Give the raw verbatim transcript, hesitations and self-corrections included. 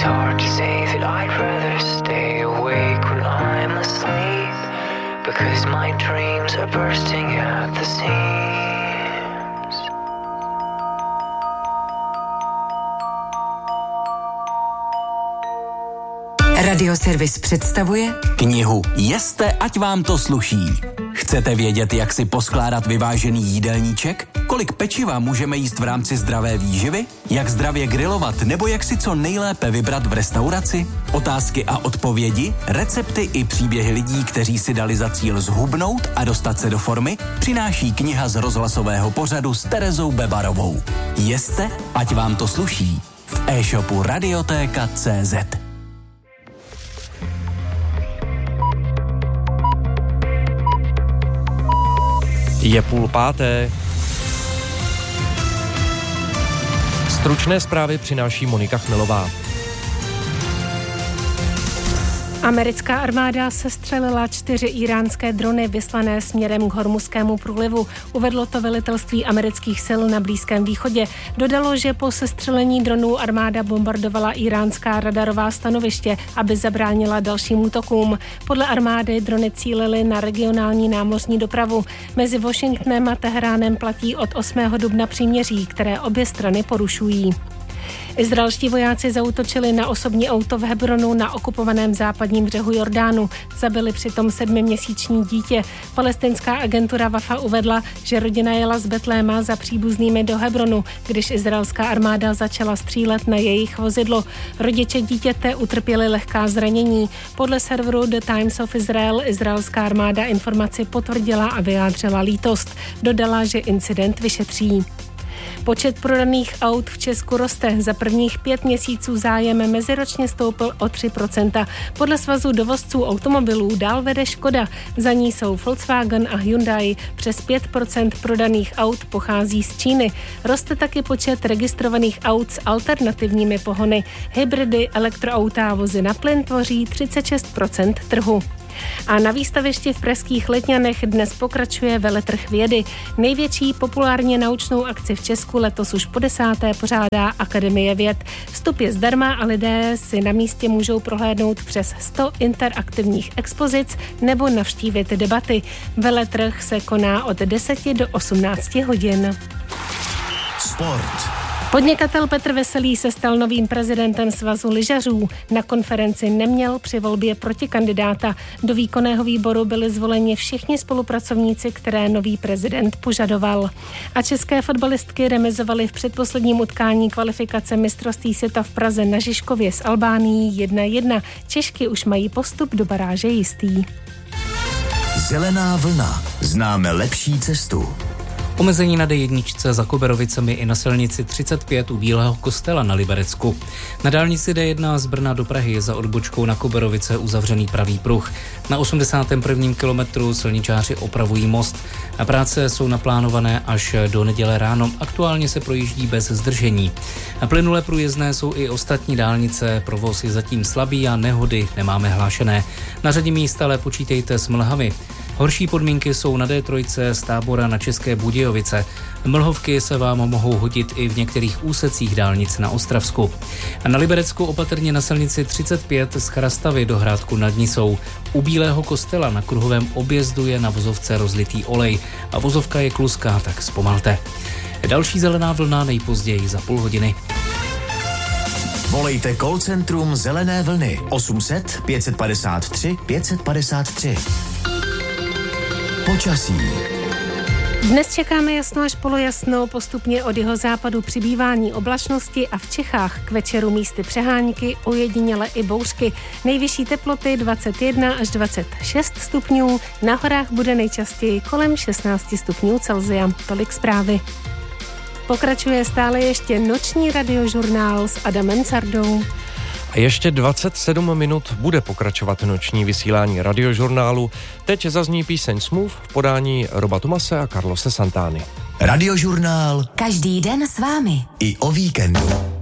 hard to say that I'd rather stay awake when I'm asleep, because my dreams are bursting at the seams. Radioservis představuje knihu Jeste, ať vám to sluší. Chcete vědět, jak si poskládat vyvážený jídelníček? Kolik pečiva můžeme jíst v rámci zdravé výživy? Jak zdravě grilovat nebo jak si co nejlépe vybrat v restauraci? Otázky a odpovědi, recepty i příběhy lidí, kteří si dali za cíl zhubnout a dostat se do formy, přináší kniha z rozhlasového pořadu s Terezou Bebarovou. Jeste, ať vám to sluší. V e-shopu Radiotéka tečka cé zet. Je půl páté. Stručné zprávy přináší Monika Chmelová. Americká armáda sestřelila čtyři íránské drony vyslané směrem k Hormuzskému průlivu. Uvedlo to velitelství amerických sil na Blízkém východě. Dodalo, že po sestřelení dronů armáda bombardovala iránská radarová stanoviště, aby zabránila dalším útokům. Podle armády drony cílily na regionální námořní dopravu. Mezi Washingtonem a Teheránem platí od osmého dubna příměří, které obě strany porušují. Izraelští vojáci zaútočili na osobní auto v Hebronu na okupovaném západním břehu Jordánu. Zabili přitom sedmiměsíční dítě. Palestinská agentura Wafa uvedla, že rodina jela z Betléma za příbuznými do Hebronu, když izraelská armáda začala střílet na jejich vozidlo. Rodiče dítěte utrpěli lehká zranění. Podle serveru The Times of Israel izraelská armáda informaci potvrdila a vyjádřila lítost. Dodala, že incident vyšetří. Počet prodaných aut v Česku roste. Za prvních pět měsíců zájem meziročně stoupl o tři procenta. Podle svazu dovozců automobilů dál vede Škoda. Za ní jsou Volkswagen a Hyundai. Přes pět procent prodaných aut pochází z Číny. Roste taky počet registrovaných aut s alternativními pohony. Hybridy, elektroauta a vozy na plyn tvoří třicet šest procent trhu. A na výstavišti v pražských Letňanech dnes pokračuje veletrh vědy. Největší populárně naučnou akci v Česku letos už po desáté pořádá Akademie věd. Vstup je zdarma a lidé si na místě můžou prohlédnout přes sto interaktivních expozic nebo navštívit debaty. Veletrh se koná od deseti do osmnácti hodin. Sport. Podnikatel Petr Veselý se stal novým prezidentem Svazu lyžařů. Na konferenci neměl při volbě protikandidáta. Do výkonného výboru byli zvoleni všichni spolupracovníci, které nový prezident požadoval. A české fotbalistky remizovaly v předposledním utkání kvalifikace mistrovství světa v Praze na Žižkově s Albánií jedna jedna. Češky už mají postup do baráže jistý. Zelená vlna. Známe lepší cestu. Omezení na dé jedna za Koberovicemi i na silnici třicet pět u Bílého Kostela na Liberecku. Na dálnici dé jedna z Brna do Prahy je za odbočkou na Koberovice uzavřený pravý pruh. Na osmdesátém prvním kilometru silničáři opravují most. A práce jsou naplánované až do neděle ráno. Aktuálně se projíždí bez zdržení. A plynule průjezdné jsou i ostatní dálnice. Provoz je zatím slabý a nehody nemáme hlášené. Na řadě míst ale počítejte s mlhami. Horší podmínky jsou na dé tři z Tábora na České Budějovice. Mlhovky se vám mohou hodit i v některých úsecích dálnic na Ostravsku. A na Liberecku opatrně na silnici třicet pět z Chrastavy do Hrádku nad Nisou. U Bílého Kostela na kruhovém objezdu je na vozovce rozlitý olej a vozovka je kluská, tak zpomalte. Další zelená vlna nejpozději za půl hodiny. Volejte call centrum Zelené vlny osm set pět padesát tři pět padesát tři. Počasí. Dnes čekáme jasno až polojasno, postupně od jihozápadu přibývání oblačnosti a v Čechách k večeru místy přehánky, ojediněle i bouřky. Nejvyšší teploty dvacet jedna až dvacet šest stupňů, na horách bude nejčastěji kolem šestnáct stupňů Celsia. Tolik zprávy. Pokračuje stále ještě noční radiožurnál s Adamem Cardou. A ještě dvacet sedm minut bude pokračovat noční vysílání radiožurnálu. Teď zazní píseň Smooth v podání Roba Tomase a Carlose Santány. Radiožurnál. Každý den s vámi. I o víkendu.